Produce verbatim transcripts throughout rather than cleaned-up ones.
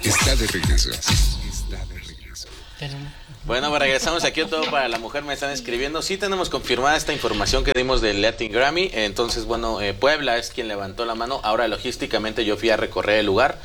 está de regreso. Está de regreso. Bueno, pues regresamos aquí a Todo para la Mujer. Me están escribiendo. Sí tenemos confirmada esta información que dimos del Latin Grammy. Entonces, bueno, eh, Puebla es quien levantó la mano. Ahora, logísticamente, yo fui a recorrer el lugar.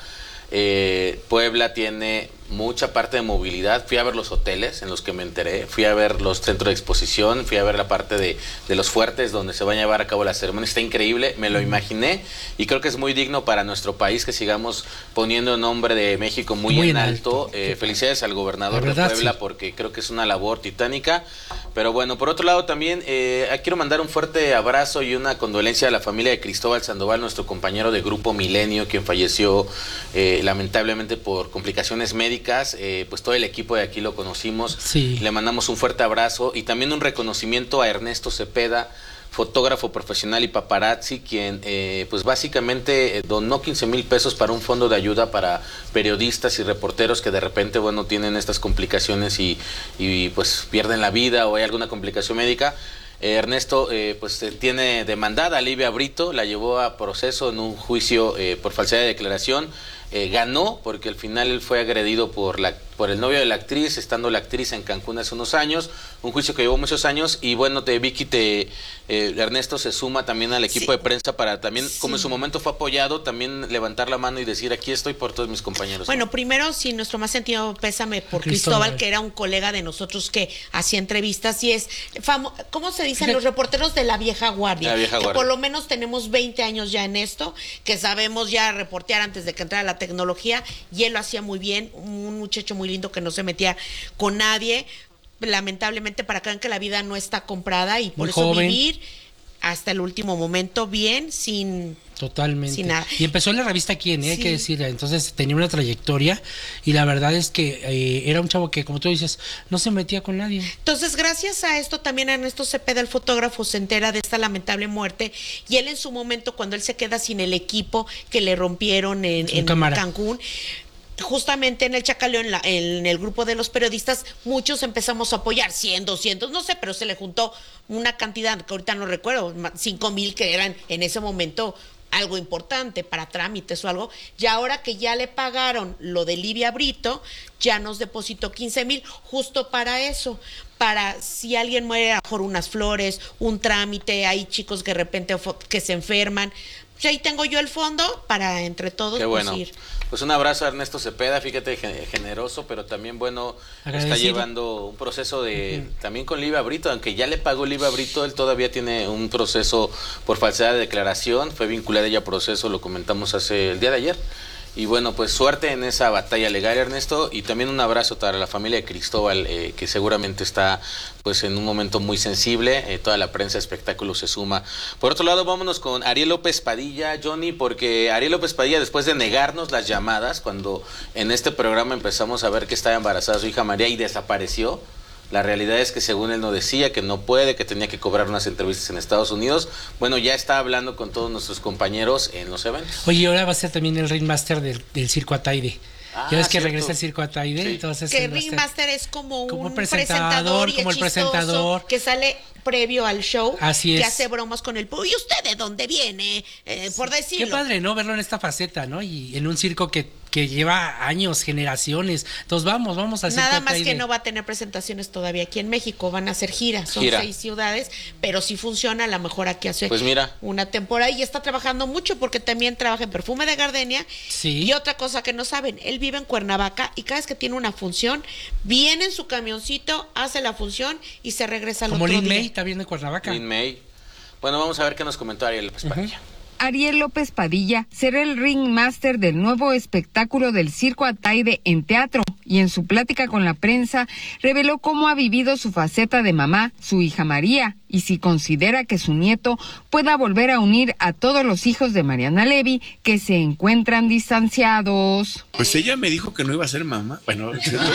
Eh, Puebla tiene mucha parte de movilidad. Fui a ver los hoteles en los que me enteré, fui a ver los centros de exposición, fui a ver la parte de, de los fuertes donde se va a llevar a cabo la ceremonia. Está increíble, me lo imaginé y creo que es muy digno para nuestro país que sigamos poniendo el nombre de México muy, muy en alto. alto. Eh, felicidades al gobernador verdad, de Puebla, sí, porque creo que es una labor titánica. Pero bueno, por otro lado también eh, quiero mandar un fuerte abrazo y una condolencia a la familia de Cristóbal Sandoval, nuestro compañero de Grupo Milenio, quien falleció eh, lamentablemente por complicaciones médicas. Eh, pues todo el equipo de aquí lo conocimos, sí. Le mandamos un fuerte abrazo y también un reconocimiento a Ernesto Cepeda, fotógrafo profesional y paparazzi, quien eh, pues básicamente eh, donó quince mil pesos para un fondo de ayuda para periodistas y reporteros que de repente, bueno, tienen estas complicaciones y, y pues pierden la vida o hay alguna complicación médica. Eh, Ernesto eh, pues eh, tiene demandada a Livia Brito, la llevó a proceso en un juicio eh, por falsedad de declaración. Eh, ganó porque al final él fue agredido por la por el novio de la actriz, estando la actriz en Cancún hace unos años, un juicio que llevó muchos años y bueno, te, Vicky, te, eh, Ernesto se suma también al equipo sí. de prensa para también, sí. como en su momento fue apoyado, también levantar la mano y decir aquí estoy por todos mis compañeros. Bueno, ¿no? Primero, sí, nuestro más sentido pésame por Cristóbal, Cristóbal, que era un colega de nosotros que hacía entrevistas y es, famo ¿cómo se dicen? Los reporteros de la vieja guardia, la vieja que guardia. Por lo menos tenemos veinte años ya en esto, que sabemos ya reportear antes de que entrara la tecnología y él lo hacía muy bien, un muchacho muy lindo que no se metía con nadie, lamentablemente para que vean que la vida no está comprada y por muy eso joven. Vivir hasta el último momento bien, sin totalmente sin nada. Y empezó en la revista Quién, ¿eh? Sí. Hay que decir, entonces tenía una trayectoria y la verdad es que eh, era un chavo que, como tú dices, no se metía con nadie. Entonces, gracias a esto también Ernesto Cepeda, el fotógrafo, se entera de esta lamentable muerte y él en su momento, cuando él se queda sin el equipo que le rompieron en, en Cancún, justamente en el Chacaleo, en, la, en el grupo de los periodistas, muchos empezamos a apoyar, cien, doscientos, no sé, pero se le juntó una cantidad que ahorita no recuerdo, cinco mil que eran en ese momento algo importante para trámites o algo, y ahora que ya le pagaron lo de Livia Brito, ya nos depositó quince mil justo para eso, para si alguien muere, a lo mejor unas flores, un trámite, hay chicos que de repente que se enferman, pues ahí tengo yo el fondo para entre todos. Qué bueno. Pues, ir. Pues un abrazo a Ernesto Cepeda, fíjate, generoso, pero también, bueno, agradecido. Está llevando un proceso de, uh-huh. también con Livia Brito, aunque ya le pagó Livia Brito, él todavía tiene un proceso por falsedad de declaración, fue vinculada ella a proceso, lo comentamos hace el día de ayer. Y bueno, pues suerte en esa batalla legal, Ernesto, y también un abrazo para la familia de Cristóbal, eh, que seguramente está pues en un momento muy sensible, eh, toda la prensa de espectáculos se suma. Por otro lado, vámonos con Ariel López Padilla, Johnny, porque Ariel López Padilla, después de negarnos las llamadas, cuando en este programa empezamos a ver que estaba embarazada su hija María y desapareció, la realidad es que según él no decía, que no puede, que tenía que cobrar unas entrevistas en Estados Unidos. Bueno, ya está hablando con todos nuestros compañeros en los eventos. Oye, ahora va a ser también el ringmaster del, del Circo Ataide. Ah, ya ves que cierto. Regresa el Circo Ataide, sí. Entonces que Ringmaster es como, como un presentador, presentador y como el chistoso, presentador que sale previo al show, así que es. hace bromas con el público. ¿Y usted de dónde viene? Eh, por decirlo. Qué padre, ¿no? Verlo en esta faceta, ¿no? Y en un circo que, que lleva años, generaciones. Entonces vamos, vamos a hacer. Nada más que no va a tener presentaciones todavía aquí en México, van a hacer giras, son Gira. seis ciudades, pero si funciona, a lo mejor aquí hace pues mira. una temporada y está trabajando mucho porque también trabaja en Perfume de Gardenia. Sí. Y otra cosa que no saben, él vive en Cuernavaca y cada vez que tiene una función, viene en su camioncito, hace la función y se regresa al Como otro Lin día. May, está bien de Cuernavaca. Lin May. Bueno, vamos a ver qué nos comentó Ariel López Padilla. Uh-huh. Ariel López Padilla será el ringmaster del nuevo espectáculo del Circo Ataide en teatro y en su plática con la prensa reveló cómo ha vivido su faceta de mamá, su hija María, y si considera que su nieto pueda volver a unir a todos los hijos de Mariana Levy que se encuentran distanciados. Pues ella me dijo que no iba a ser mamá. Bueno,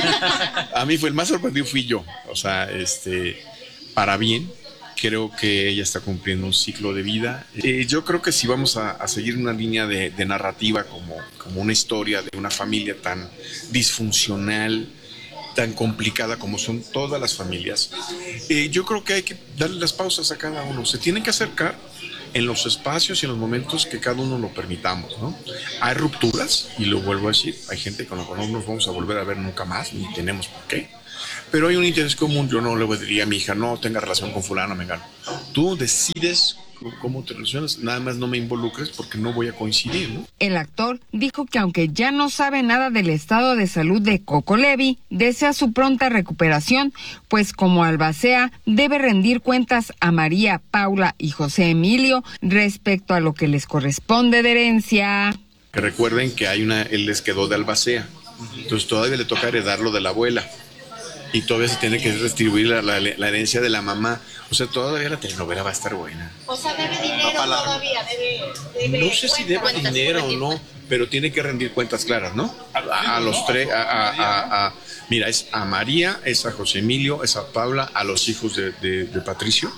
a mí fue el más sorprendido fui yo, o sea, este, para bien. Creo que ella está cumpliendo un ciclo de vida. Eh, yo creo que si vamos a, a seguir una línea de, de narrativa como, como una historia de una familia tan disfuncional, tan complicada como son todas las familias, eh, yo creo que hay que darle las pausas a cada uno. Se tienen que acercar, en los espacios y en los momentos que cada uno lo permitamos, ¿no? Hay rupturas, y lo vuelvo a decir, hay gente con la que no nos vamos a volver a ver nunca más, ni tenemos por qué. Pero hay un interés común. Yo no le diría a mi hija, no tenga relación con fulano, mengano. Tú decides cómo te relacionas, nada más no me involucres porque no voy a coincidir, ¿no? El actor dijo que aunque ya no sabe nada del estado de salud de Coco Levi, desea su pronta recuperación, pues como albacea debe rendir cuentas a María, Paula y José Emilio respecto a lo que les corresponde de herencia. Que recuerden que hay una, él les quedó de albacea, entonces todavía le toca heredarlo de la abuela. Y todavía se tiene que distribuir la, la, la herencia de la mamá. O sea, todavía la telenovela va a estar buena. O sea, debe dinero todavía, debe, debe no sé si debe cuentas, dinero o no, pero tiene que rendir cuentas claras, ¿no? A, a los tres, a, a, a, a, mira, es a María, es a José Emilio, es a Paula, a los hijos de, de, de Patricio,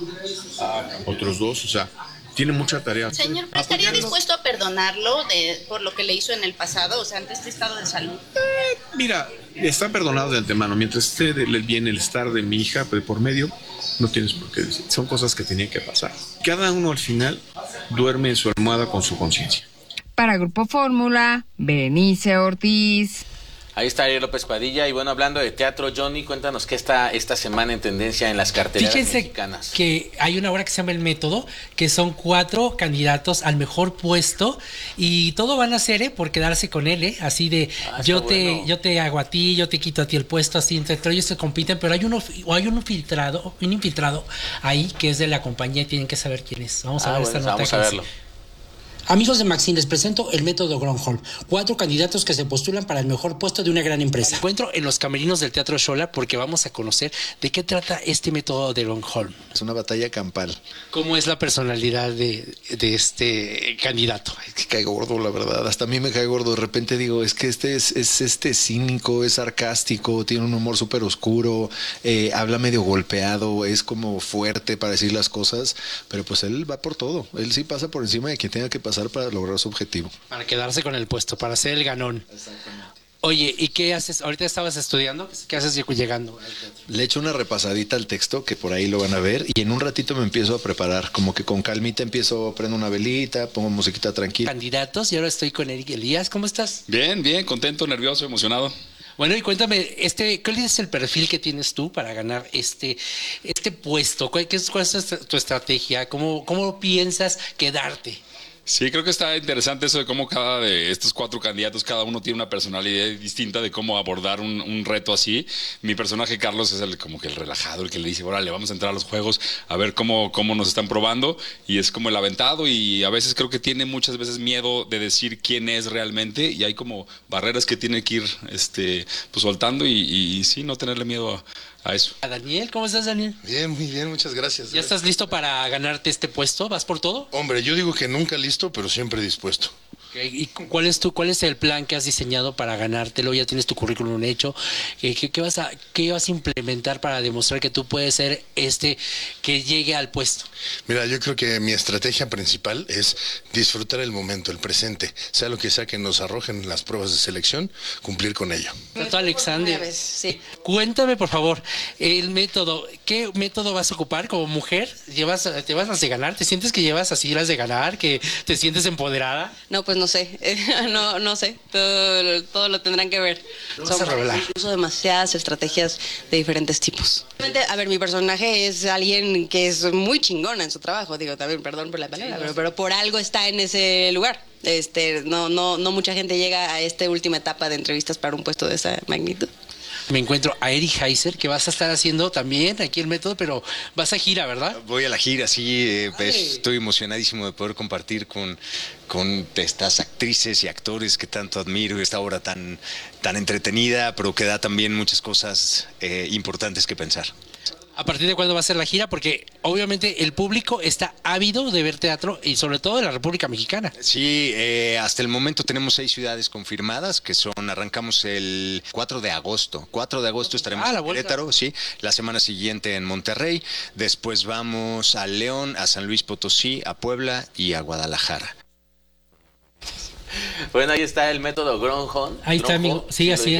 otros dos, o sea, tiene mucha tarea. Señor, ¿estaría dispuesto a perdonarlo de, por lo que le hizo en el pasado, o sea, ante este estado de salud? Eh, mira, está perdonado de antemano. Mientras esté el bienestar de mi hija de por medio, no tienes por qué decir. Son cosas que tenían que pasar. Cada uno al final duerme en su almohada con su conciencia. Para Grupo Fórmula, Berenice Ortiz. Ahí está Ariel López Padilla. Y bueno, hablando de teatro, Johnny, cuéntanos qué está esta semana en tendencia en las carteleras Fíjense mexicanas. Que hay una obra que se llama El Método, que son cuatro candidatos al mejor puesto y todo van a hacer ¿eh? por quedarse con él, ¿eh? Así de ah, yo te bueno. yo te hago a ti, yo te quito a ti el puesto, así entre ellos se compiten, pero hay uno hay uno filtrado, un infiltrado ahí que es de la compañía y tienen que saber quién es. Vamos a ah, ver bueno, esta nota. Vamos a verlo. Amigos de Maxim, les presento el método Gronholm. Cuatro candidatos que se postulan para el mejor puesto de una gran empresa. Me encuentro en los camerinos del Teatro Xola porque vamos a conocer de qué trata este método de Gronholm. Es una batalla campal. ¿Cómo es la personalidad de, de este candidato? Es que cae gordo, la verdad. Hasta a mí me cae gordo. De repente digo, es que este es, es este cínico, es sarcástico, tiene un humor súper oscuro, eh, habla medio golpeado, es como fuerte para decir las cosas, pero pues él va por todo. Él sí pasa por encima de quien tenga que pasar para lograr su objetivo. Para quedarse con el puesto, para ser el ganón. Exactamente. Oye, ¿y qué haces? Ahorita estabas estudiando, ¿qué haces llegando al teatro? Le echo una repasadita al texto, que por ahí lo van a ver, y en un ratito me empiezo a preparar, como que con calmita empiezo, prendo una velita, pongo musiquita tranquila. Candidatos, y ahora estoy con Eric Elías, ¿cómo estás? Bien, bien, contento, nervioso, emocionado. Bueno, y cuéntame, este, ¿cuál es el perfil que tienes tú para ganar este, este puesto? ¿Cuál, qué es, ¿Cuál es tu estrategia? ¿Cómo, cómo piensas quedarte? Sí, creo que está interesante eso de cómo cada de estos cuatro candidatos, cada uno tiene una personalidad distinta de cómo abordar un, un reto así. Mi personaje, Carlos, es el como que el relajado, el que le dice, órale, vamos a entrar a los juegos, a ver cómo, cómo nos están probando. Y es como el aventado y a veces creo que tiene muchas veces miedo de decir quién es realmente y hay como barreras que tiene que ir este, pues, soltando y, y, y sí, no tenerle miedo a... a eso. A Daniel, ¿cómo estás, Daniel? Bien, muy bien, muchas gracias. ¿Ya estás listo para ganarte este puesto? ¿Vas por todo? Hombre, yo digo que nunca listo, pero siempre dispuesto. Okay. ¿Y cuál es tu, cuál es el plan que has diseñado para ganártelo? Ya tienes tu currículum hecho. ¿Qué, qué, qué vas a, qué vas a implementar para demostrar que tú puedes ser este que llegue al puesto? Mira, yo creo que mi estrategia principal es disfrutar el momento, el presente, sea lo que sea que nos arrojen las pruebas de selección, cumplir con ello. Tato Alexander, Vez, sí. cuéntame por favor el método. ¿Qué método vas a ocupar como mujer? ¿Llevas, te vas las de ganar? ¿Te sientes que llevas así las de ganar? ¿Que te sientes empoderada? No, pues no sé, no, no sé, todo, todo lo tendrán que ver. Vamos a revelar. Uso demasiadas estrategias de diferentes tipos. A ver, mi personaje es alguien que es muy chingona en su trabajo, digo, también, perdón por la palabra, pero, pero por algo está en ese lugar. Este, no, no, no mucha gente llega a esta última etapa de entrevistas para un puesto de esa magnitud. Me encuentro a Eric Heiser, que vas a estar haciendo también aquí el método, pero vas a gira, ¿verdad? Voy a la gira, sí, eh, pues, estoy emocionadísimo de poder compartir con, con estas actrices y actores que tanto admiro, esta obra tan, tan entretenida, pero que da también muchas cosas eh, importantes que pensar. ¿A partir de cuándo va a ser la gira? Porque obviamente el público está ávido de ver teatro y sobre todo de la República Mexicana. Sí, eh, hasta el momento tenemos seis ciudades confirmadas, que son, arrancamos el cuatro de agosto. cuatro de agosto estaremos ah, la en Querétaro, sí, la semana siguiente en Monterrey, después vamos a León, a San Luis Potosí, a Puebla y a Guadalajara. Bueno, ahí está el método Gronholm. Ahí está, amigo. Sí, así es. Bien.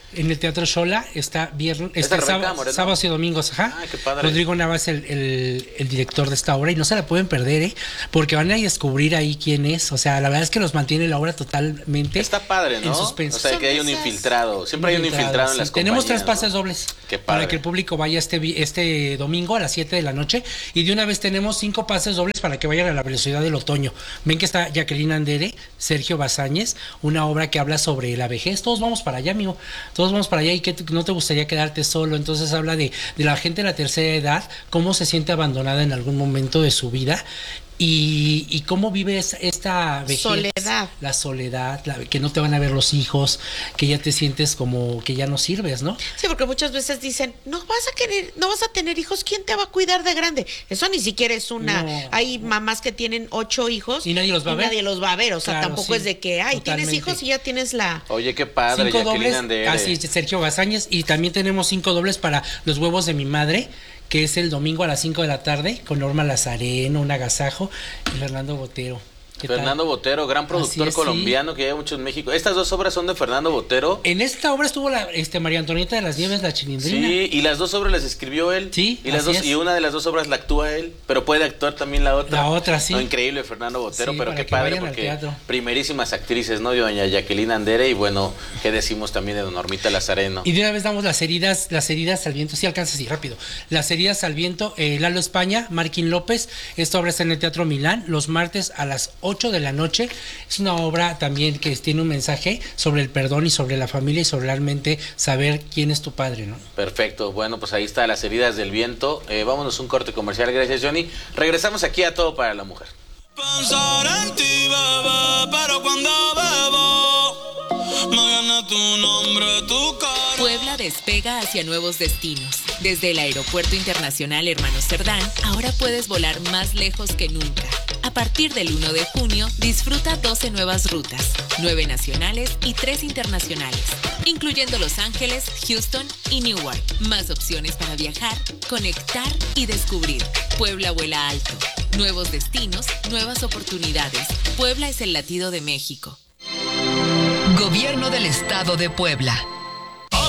En el Teatro Xola está viernes, este, sábado, sábados y domingos, ajá. Ay, qué padre. Rodrigo Navas, el, el, el director de esta obra, y no se la pueden perder, ¿eh? Porque van a descubrir ahí quién es. O sea, la verdad es que nos mantiene la obra totalmente. Está padre, ¿no? En suspenso. O sea, que hay un infiltrado. Siempre hay un infiltrado en las sí. Tenemos compañías, tres pases ¿no? dobles Qué padre. para que el público vaya este, este domingo a las siete de la noche. Y de una vez tenemos cinco pases dobles para que vayan a la velocidad del otoño. Ven que está Jacqueline Andere, Sergio Bazáñez, una obra que habla sobre la vejez. Todos vamos para allá, amigo. Todos vamos para allá y que no te gustaría quedarte solo. Entonces habla de, de la gente de la tercera edad, cómo se siente abandonada en algún momento de su vida. Y, y cómo vives esta vejez, soledad, la soledad, la, que no te van a ver los hijos, que ya te sientes como que ya no sirves, ¿no? Sí, porque muchas veces dicen, no vas a querer, no vas a tener hijos, ¿quién te va a cuidar de grande? Eso ni siquiera es una. No. Hay mamás que tienen ocho hijos y nadie los va a ver. Nadie los va a ver, o sea, claro, tampoco sí, es de que, ay, totalmente. Tienes hijos y ya tienes la. Oye, qué padre, cinco Jacqueline dobles, Andere. Así, Sergio Bazáñez, y también tenemos cinco dobles para Los huevos de mi madre, que es el domingo a las cinco de la tarde, con Norma Lazareno, un agasajo, y Fernando Botero. Fernando tal? Botero, gran productor es, colombiano sí. que lleva mucho en México. Estas dos obras son de Fernando Botero. En esta obra estuvo la este María Antonieta de las Nieves, la Chilindrina. Sí, y las dos obras las escribió él. Sí, y las dos es. y una de las dos obras la actúa él, pero puede actuar también la otra. La otra, sí. No, increíble Fernando Botero, sí, pero qué padre porque primerísimas actrices, ¿no? Doña Jacqueline Andere y bueno, qué decimos también de Don Normita Lazareno. Y de una vez damos las heridas, las heridas al viento, sí alcanza así rápido. Las heridas al viento, eh, Lalo España, Marquín López. Esta obra está en el Teatro Milán los martes a las ocho de la noche. Es una obra también que tiene un mensaje sobre el perdón y sobre la familia y sobre realmente saber quién es tu padre, ¿no? Perfecto, bueno, pues ahí está Las heridas del viento. Eh, vámonos un corte comercial, gracias Johnny. Regresamos aquí a Todo para la Mujer. Pensar en ti, bebé, pero cuando bebo me gana tu nombre, tu cara. Puebla despega hacia nuevos destinos. Desde el Aeropuerto Internacional Hermanos Cerdán, ahora puedes volar más lejos que nunca. A partir del uno de junio, disfruta doce nuevas rutas, nueve nacionales y tres internacionales, incluyendo Los Ángeles, Houston y Newark. Más opciones para viajar, conectar y descubrir. Puebla vuela alto. Nuevos destinos, nuevas oportunidades. Puebla es el latido de México. Gobierno del Estado de Puebla.